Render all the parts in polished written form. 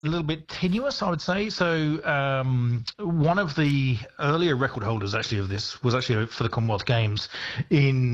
a little bit tenuous, I would say. So one of the earlier record holders actually of this was actually for the Commonwealth Games in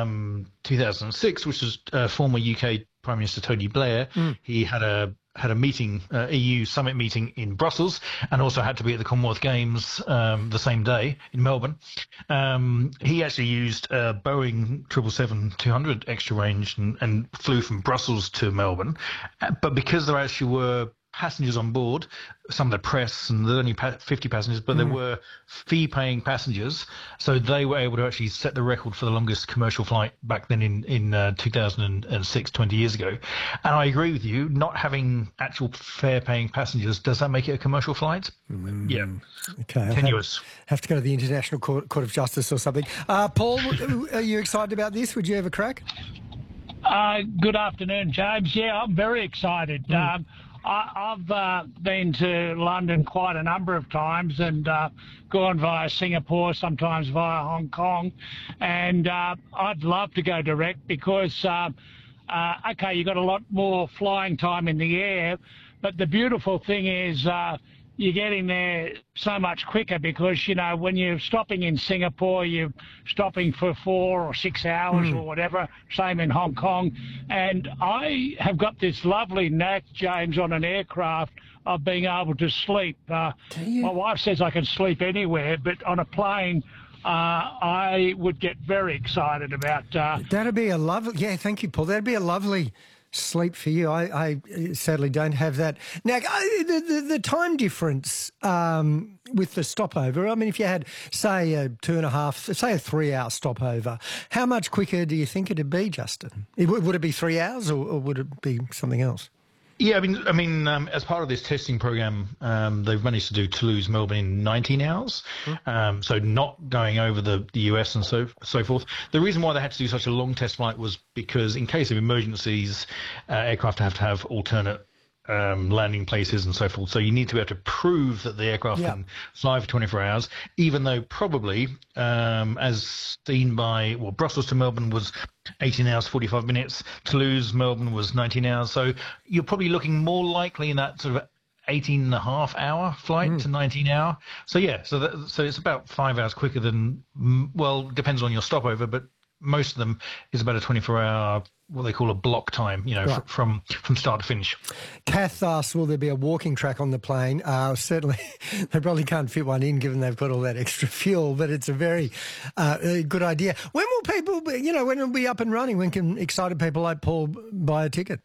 2006, which was former UK Prime Minister Tony Blair. He had a meeting, EU summit meeting in Brussels, and also had to be at the Commonwealth Games the same day in Melbourne. He actually used a Boeing 777-200 extra range and flew from Brussels to Melbourne. But because there actually were passengers on board, some of the press, and there's only 50 passengers, but there were fee-paying passengers, so they were able to actually set the record for the longest commercial flight back then in 2006, 20 years ago. And I agree with you, not having actual fare-paying passengers, does that make it a commercial flight? Yeah. Okay. Tenuous. Have to go to the International Court of Justice or something. Paul, are you excited about this? Would you have a crack? Good afternoon, James. Yeah, I'm very excited. I've been to London quite a number of times and gone via Singapore, sometimes via Hong Kong. And I'd love to go direct because, okay, you've got a lot more flying time in the air, but the beautiful thing is you're getting there so much quicker because, you know, when you're stopping in Singapore, you're stopping for 4 or 6 hours or whatever, same in Hong Kong. And I have got this lovely knack, James, on an aircraft of being able to sleep. My wife says I can sleep anywhere, but on a plane, I would get very excited about... That'd be a lovely... Yeah, thank you, Paul. That'd be a lovely... sleep for you. I sadly don't have that. Now, the time difference with the stopover, I mean, if you had, say, a 3-hour stopover, how much quicker do you think it'd be, Justin? Would it be 3 hours or would it be something else? Yeah, I mean, as part of this testing program, they've managed to do Toulouse, Melbourne in 19 hours. So not going over the US and so forth. The reason why they had to do such a long test flight was because in case of emergencies, aircraft have to have alternate landing places and so forth. So you need to be able to prove that the aircraft can fly for 24 hours, even though probably, as seen by, well, Brussels to Melbourne was 18 hours, 45 minutes. Toulouse, Melbourne was 19 hours. So you're probably looking more likely in that sort of 18.5-hour flight to 19-hour. So, yeah, so it's about 5 hours quicker than, well, depends on your stopover, but most of them is about a 24-hour, what they call a block time, you know, from start to finish. Kath asks, will there be a walking track on the plane? Certainly, they probably can't fit one in given they've got all that extra fuel, but it's a very good idea. When will people, when will it be up and running? When can excited people like Paul buy a ticket?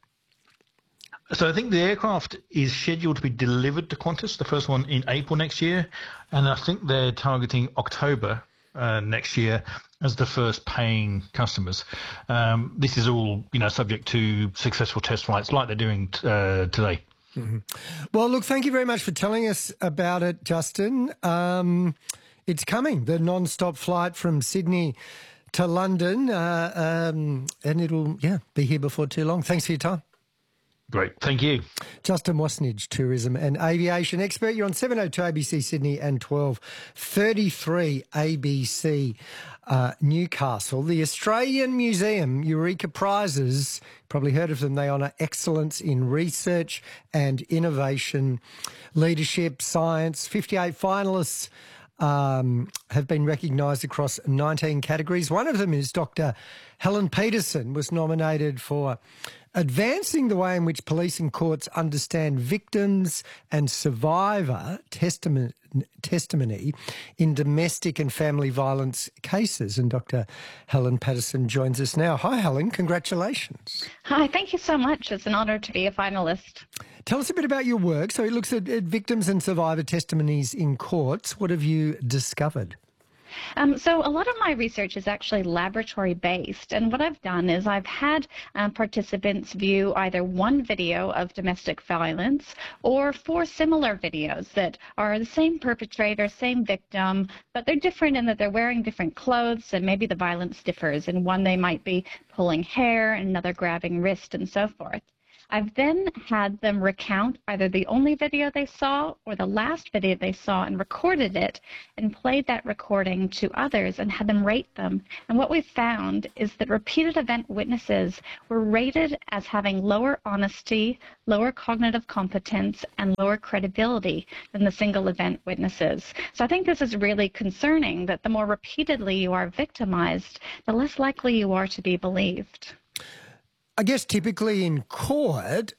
So I think the aircraft is scheduled to be delivered to Qantas, the first one in April next year, and I think they're targeting October next year as the first paying customers. This is all, subject to successful test flights like they're doing today. Well, look, thank you very much for telling us about it, Justin. It's coming, the non-stop flight from Sydney to London, and it'll, be here before too long. Thanks for your time. Great. Thank you. Justin Wasnich, tourism and aviation expert. You're on 702 ABC Sydney and 1233 ABC Newcastle. The Australian Museum Eureka Prizes, probably heard of them. They honour excellence in research and innovation, leadership, science. 58 finalists have been recognised across 19 categories. One of them is Dr. Helen Peterson, was nominated for advancing the way in which police and courts understand victims and survivor testimony in domestic and family violence cases. And Dr. Helen Patterson joins us now. Hi, Helen. Congratulations. Hi, thank you so much. It's an honour to be a finalist. Tell us a bit about your work. So it looks at victims and survivor testimonies in courts. What have you discovered? So a lot of my research is actually laboratory-based, and what I've done is I've had participants view either one video of domestic violence or 4 similar videos that are the same perpetrator, same victim, but they're different in that they're wearing different clothes and maybe the violence differs. In one they might be pulling hair, in another grabbing wrist, and so forth. I've then had them recount either the only video they saw or the last video they saw and recorded it and played that recording to others and had them rate them. And what we found is that repeated event witnesses were rated as having lower honesty, lower cognitive competence, and lower credibility than the single event witnesses. So I think this is really concerning, that the more repeatedly you are victimized, the less likely you are to be believed. I guess typically in court,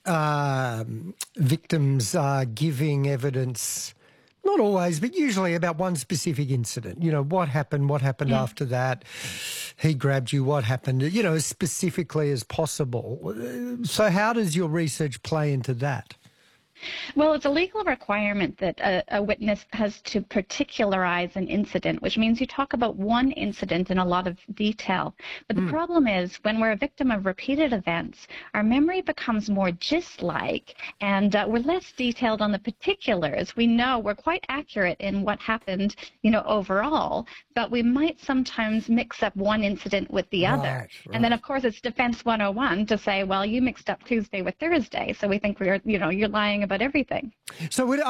victims are giving evidence, not always, but usually about one specific incident. You know, what happened after that, he grabbed you, what happened, you know, as specifically as possible. So how does your research play into that? Well, it's a legal requirement that a witness has to particularize an incident, which means you talk about one incident in a lot of detail. But the problem is when we're a victim of repeated events, our memory becomes more gist-like, and we're less detailed on the particulars. We know we're quite accurate in what happened, you know, overall, but we might sometimes mix up one incident with the other. Right. And then, of course, it's Defense 101 to say, well, you mixed up Tuesday with Thursday, so we think you're lying about everything. So, would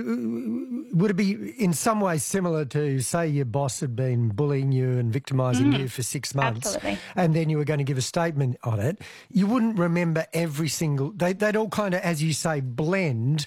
it be in some ways similar to, say, your boss had been bullying you and victimising you for 6 months, Absolutely. and then you were going to give a statement on it? You wouldn't remember every single. They'd all kind of, as you say, blend,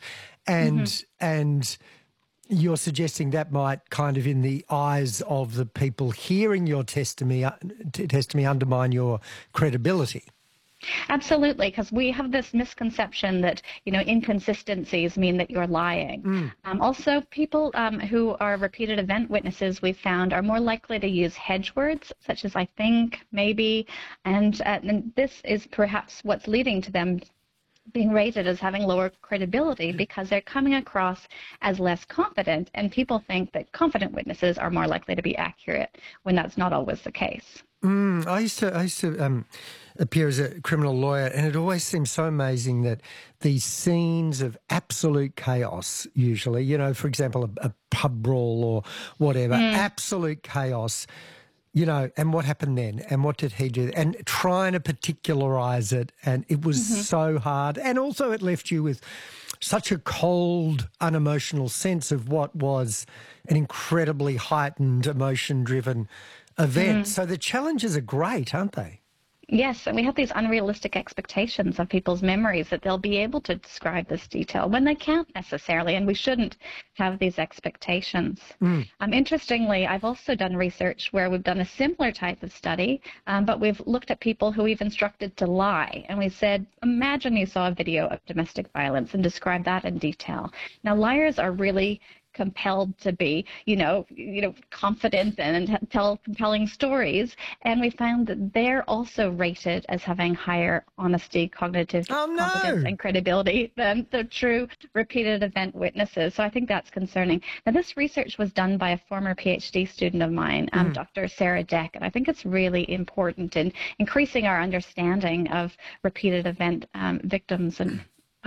and you're suggesting that might kind of, in the eyes of the people hearing your testimony undermine your credibility. Absolutely, because we have this misconception that, you know, inconsistencies mean that you're lying. Also, people who are repeated event witnesses, we've found, are more likely to use hedge words such as I think, maybe, and this is perhaps what's leading to them being rated as having lower credibility, because they're coming across as less confident, and people think that confident witnesses are more likely to be accurate when that's not always the case. I used to appear as a criminal lawyer, and it always seems so amazing that these scenes of absolute chaos, usually, you know, for example, a pub brawl or whatever, absolute chaos, you know, and what happened then, and what did he do, and trying to particularize it, and it was so hard, and also it left you with such a cold, unemotional sense of what was an incredibly heightened, emotion-driven event. So the challenges are great, aren't they? Yes, and we have these unrealistic expectations of people's memories that they'll be able to describe this detail when they can't necessarily, and we shouldn't have these expectations. Interestingly, I've also done research where we've done a similar type of study, but we've looked at people who we've instructed to lie, and we said, imagine you saw a video of domestic violence and describe that in detail. Now, liars are really compelled to be, confident and tell compelling stories. And we found that they're also rated as having higher honesty, cognitive competence, and credibility than the true repeated event witnesses. So I think that's concerning. Now, this research was done by a former PhD student of mine, Dr. Sarah Deck, and I think it's really important in increasing our understanding of repeated event victims and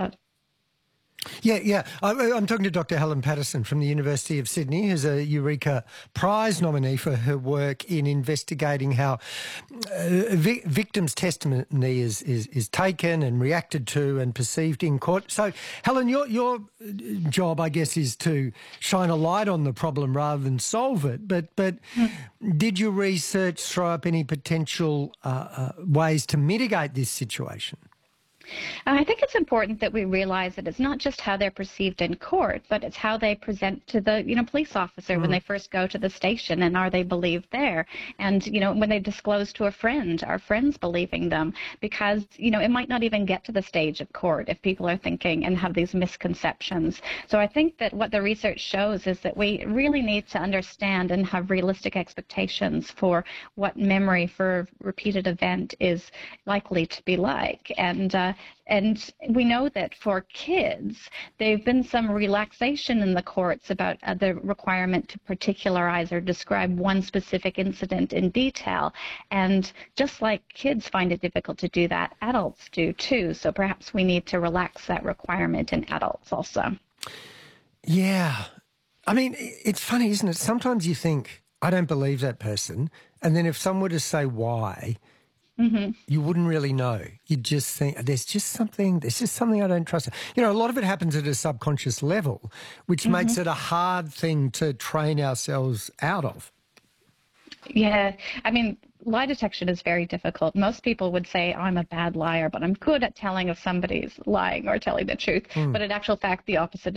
Yeah. I'm talking to Dr. Helen Patterson from the University of Sydney, who's a Eureka Prize nominee for her work in investigating how victims' testimony is taken and reacted to and perceived in court. So, Helen, your job, I guess, is to shine a light on the problem rather than solve it. But did your research throw up any potential ways to mitigate this situation? I think it's important that we realize that it's not just how they're perceived in court, but it's how they present to the, police officer when they first go to the station, and are they believed there? And, when they disclose to a friend, are friends believing them? Because, it might not even get to the stage of court if people are thinking and have these misconceptions. So I think that what the research shows is that we really need to understand and have realistic expectations for what memory for a repeated event is likely to be like. And we know that for kids, there have been some relaxation in the courts about the requirement to particularize or describe one specific incident in detail. And just like kids find it difficult to do that, adults do too. So perhaps we need to relax that requirement in adults also. Yeah. I mean, it's funny, isn't it? Sometimes you think, I don't believe that person. And then if someone were to say why, You wouldn't really know. You'd just think there's just something I don't trust. You know, a lot of it happens at a subconscious level, which makes it a hard thing to train ourselves out of. Yeah, I mean, lie detection is very difficult. Most people would say, I'm a bad liar, but I'm good at telling if somebody's lying or telling the truth. But in actual fact, the opposite